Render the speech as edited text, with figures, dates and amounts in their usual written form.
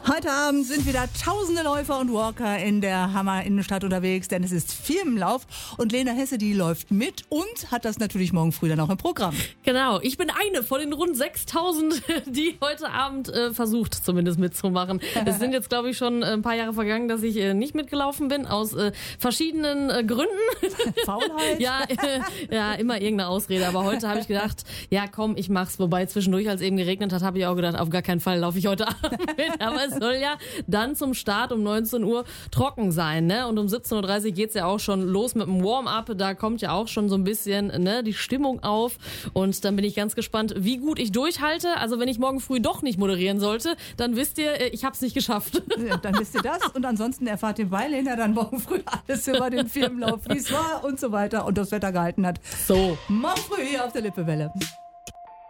Heute Abend sind wieder tausende Läufer und Walker in der Hammer Innenstadt unterwegs, denn es ist Firmenlauf und Lena Hesse, die läuft mit und hat das natürlich morgen früh dann auch im Programm. Genau, ich bin eine von den rund 6000, die heute Abend versucht zumindest mitzumachen. Es sind jetzt, glaube ich, schon ein paar Jahre vergangen, dass ich nicht mitgelaufen bin, aus verschiedenen Gründen. Faulheit? Ja, immer irgendeine Ausrede, aber heute habe ich gedacht, ja komm, ich mach's. Wobei zwischendurch, als eben geregnet hat, habe ich auch gedacht, auf gar keinen Fall laufe ich heute Abend mit, aber es soll ja dann zum Start um 19 Uhr trocken sein, ne? Und um 17.30 Uhr geht's ja auch schon los mit dem Warm-up. Da kommt ja auch schon so ein bisschen, ne, die Stimmung auf. Und dann bin ich ganz gespannt, wie gut ich durchhalte. Also wenn ich morgen früh doch nicht moderieren sollte, dann wisst ihr, ich hab's nicht geschafft. Ja, dann wisst ihr das. Und ansonsten erfahrt ihr bei Lena dann morgen früh alles über den Firmenlauf, wie es war und so weiter und das Wetter gehalten hat. So. Morgen früh hier auf der Lippewelle.